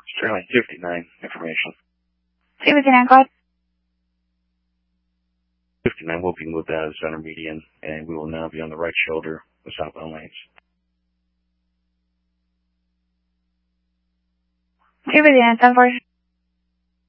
Sterling 59 information. 59, go ahead. 59 will be moved out of center median, and we will now be on the right shoulder with southbound lanes. 59, 10-4.